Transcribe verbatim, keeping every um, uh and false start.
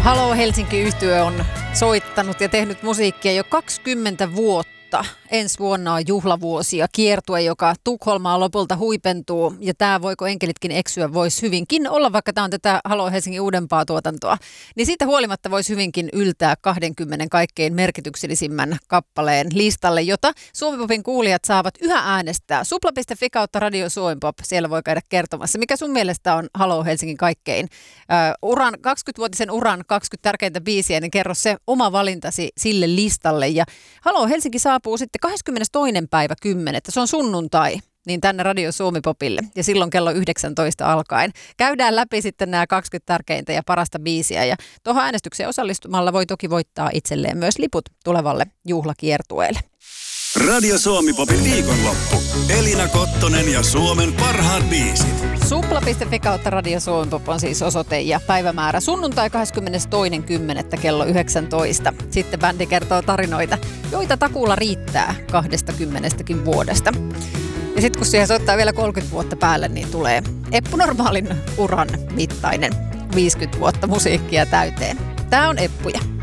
Halo Helsinki-yhtye on soittanut ja tehnyt musiikkia jo kaksikymmentä vuotta. Ensi vuonna on juhlavuosi ja kiertue, joka Tukholmaa lopulta huipentuu. Ja tämä Voiko enkelitkin eksyä voisi hyvinkin olla, vaikka tämä on tätä Halo Helsingin uudempaa tuotantoa. Niin siitä huolimatta voisi hyvinkin yltää kaksikymmentä kaikkein merkityksellisimmän kappaleen listalle, jota Suomi-popin kuulijat saavat yhä äänestää. Supla piste fi kautta Radio Suomi-pop, siellä voi käydä kertomassa. Mikä sun mielestä on Halo Helsingin kaikkein uh, uran, kaksikymmenvuotisen uran kaksikymmentä tärkeintä biisiä, niin kerro se oma valintasi sille listalle. Ja Halo Helsinki saapuu sitten kahdeskymmenestoinen päivä kymmenettä, se on sunnuntai, niin tänne Radio Suomi-popille ja silloin kello yhdeksäntoista alkaen. Käydään läpi sitten nämä kaksikymmentä tärkeintä ja parasta biisiä ja tuohon äänestykseen osallistumalla voi toki voittaa itselleen myös liput tulevalle juhlakiertueelle. Radio Suomi-popin viikonloppu. Elina Kottonen ja Suomen parhaat biisit. Supla piste fi kautta Radio Suomi-pop on siis osoite ja päivämäärä sunnuntai kahdeskymmenestoinen kymmenettä kello yhdeksäntoista. Sitten bändi kertoo tarinoita, joita takuulla riittää kahdestakymmenestäkin vuodesta. Ja sitten kun siihen soittaa vielä kolmekymmentä vuotta päälle, niin tulee Eppu Normaalin uran mittainen viisikymmentä vuotta musiikkia täyteen. Tää on Eppuja.